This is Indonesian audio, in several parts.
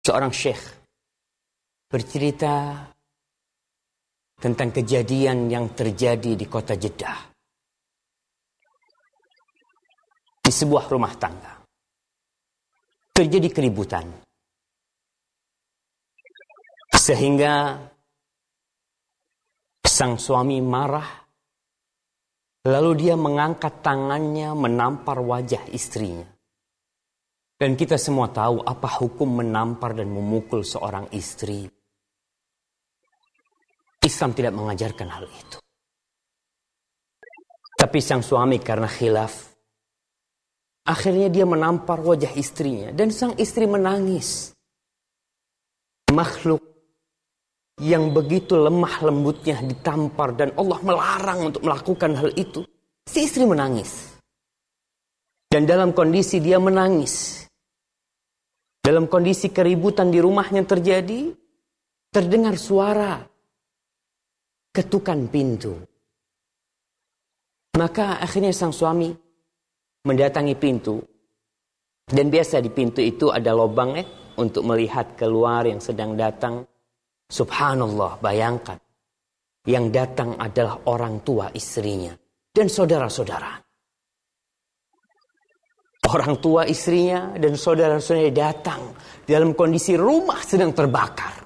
Seorang syekh bercerita tentang kejadian yang terjadi di kota Jeddah. Di sebuah rumah tangga terjadi keributan, sehingga sang suami marah, lalu dia mengangkat tangannya menampar wajah istrinya. Dan kita semua tahu apa hukum menampar dan memukul seorang istri. Islam tidak mengajarkan hal itu. Tapi sang suami karena khilaf, akhirnya dia menampar wajah istrinya. Dan sang istri menangis. Makhluk yang begitu lemah lembutnya ditampar dan Allah melarang untuk melakukan hal itu. Si istri menangis. Dan dalam kondisi dia menangis, dalam kondisi keributan di rumahnya terjadi, terdengar suara ketukan pintu. Maka akhirnya sang suami mendatangi pintu. Dan biasa di pintu itu ada lubang untuk melihat keluar yang sedang datang. Subhanallah, bayangkan. Yang datang adalah orang tua istrinya dan saudara-saudara. Orang tua istrinya dan saudara-saudaranya datang dalam kondisi rumah sedang terbakar.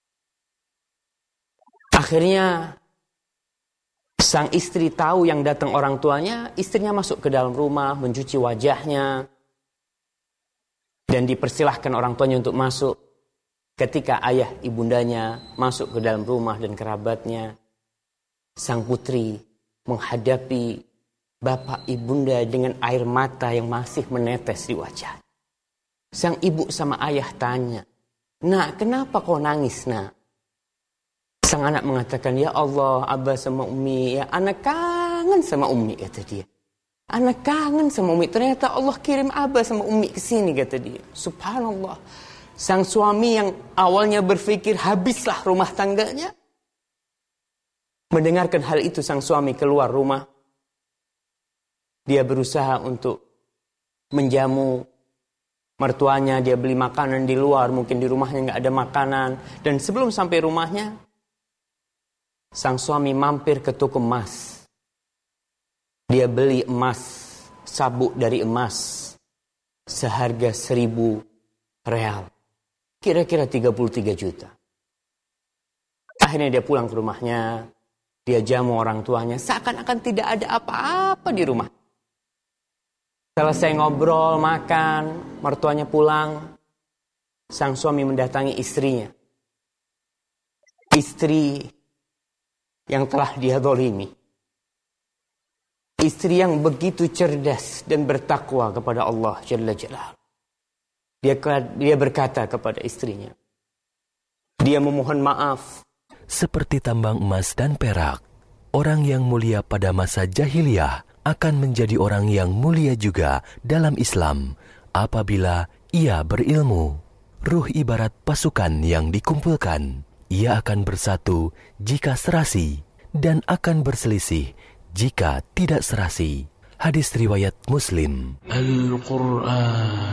Akhirnya sang istri tahu yang datang orang tuanya, istrinya masuk ke dalam rumah, mencuci wajahnya, dan dipersilahkan orang tuanya untuk masuk. Ketika ayah ibundanya masuk ke dalam rumah dan kerabatnya, sang putri menghadapi bapak ibunda dengan air mata yang masih menetes di wajah. Sang ibu sama ayah tanya, "Nak, kenapa kau nangis, nak?" Sang anak mengatakan, "Ya Allah, Abah sama Umi, ya anak kangen sama Umi," kata dia. Anak kangen sama Umi. Ternyata Allah kirim Abah sama Umi ke sini, kata dia. Subhanallah. Sang suami yang awalnya berpikir habislah rumah tangganya, mendengarkan hal itu, sang suami keluar rumah. Dia berusaha untuk menjamu mertuanya, dia beli makanan di luar, mungkin di rumahnya nggak ada makanan. Dan sebelum sampai rumahnya, sang suami mampir ke toko emas. Dia beli emas, sabuk dari emas, seharga 1.000 real. Kira-kira 33 juta. Akhirnya dia pulang ke rumahnya, dia jamu orang tuanya, seakan-akan tidak ada apa-apa di rumah. Selesai ngobrol, makan, mertuanya pulang, sang suami mendatangi istrinya. Istri yang telah dia zalimi. Istri yang begitu cerdas dan bertakwa kepada Allah Jalla Jalaluhu. Dia berkata kepada istrinya, dia memohon maaf. Seperti tambang emas dan perak, orang yang mulia pada masa jahiliyah akan menjadi orang yang mulia juga dalam Islam apabila ia berilmu. Ruh ibarat pasukan yang dikumpulkan. Ia akan bersatu jika serasi dan akan berselisih jika tidak serasi. Hadis riwayat Muslim. Al-Quran